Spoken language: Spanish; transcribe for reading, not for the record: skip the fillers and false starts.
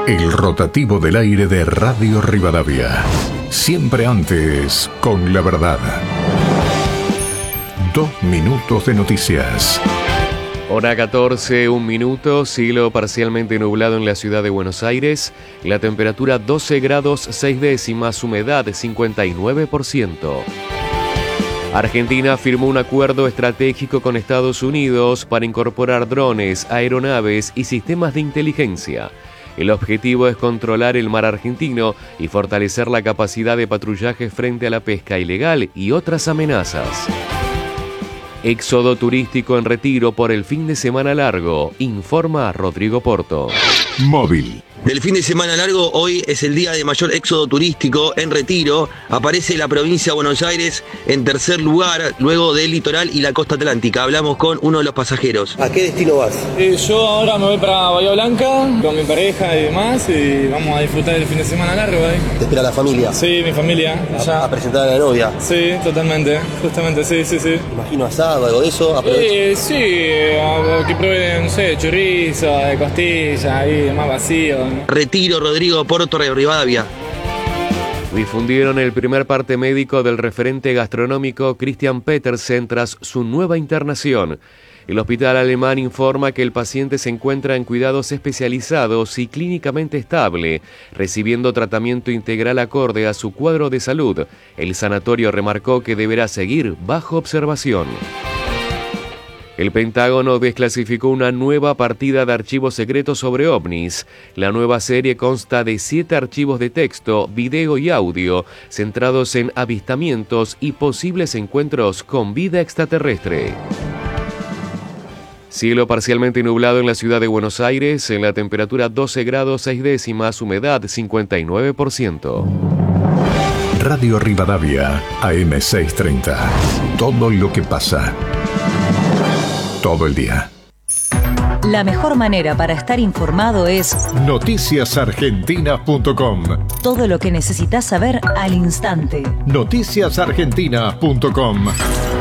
El rotativo del aire de Radio Rivadavia. Siempre antes, con la verdad. 2 minutos de noticias. Hora 14, 1 minuto, cielo parcialmente nublado en la ciudad de Buenos Aires, la temperatura 12 grados 6 décimas, humedad 59%. Argentina firmó un acuerdo estratégico con Estados Unidos para incorporar drones, aeronaves y sistemas de inteligencia. El objetivo es controlar el mar argentino y fortalecer la capacidad de patrullaje frente a la pesca ilegal y otras amenazas. Éxodo turístico en Retiro por el fin de semana largo, informa Rodrigo Porto. Móvil. Del fin de semana largo, hoy es el día de mayor éxodo turístico en Retiro. Aparece la provincia de Buenos Aires en tercer lugar, luego del litoral y la costa atlántica. Hablamos con uno de los pasajeros. ¿A qué destino vas? Yo ahora me voy para Bahía Blanca con mi pareja y demás y vamos a disfrutar el fin de semana largo ahí. ¿Te espera la familia? Sí, mi familia. ¿A presentar a la novia? Sí, totalmente, justamente, sí. Imagino asado, algo de eso. Sí, que prueben, no sé, chorizo, de costilla, ahí más vacío. Retiro, Rodrigo Porto, Radio Rivadavia. Difundieron el primer parte médico del referente gastronómico Christian Petersen tras su nueva internación. El hospital alemán informa que el paciente se encuentra en cuidados especializados y clínicamente estable, recibiendo tratamiento integral acorde a su cuadro de salud. El sanatorio remarcó que deberá seguir bajo observación. El Pentágono desclasificó una nueva partida de archivos secretos sobre ovnis. La nueva serie consta de 7 archivos de texto, video y audio, centrados en avistamientos y posibles encuentros con vida extraterrestre. Cielo parcialmente nublado en la ciudad de Buenos Aires, en la temperatura 12 grados 6 décimas, humedad 59%. Radio Rivadavia, AM 630. Todo lo que pasa. Todo el día. La mejor manera para estar informado es noticiasargentina.com. Todo lo que necesitas saber al instante. Noticiasargentina.com.